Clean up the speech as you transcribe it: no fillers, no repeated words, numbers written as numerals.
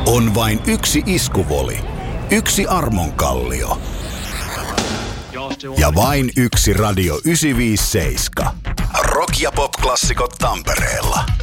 On vain yksi iskuvoli, yksi armonkallio ja vain yksi Radio 957. Rock- ja pop-klassikot Tampereella.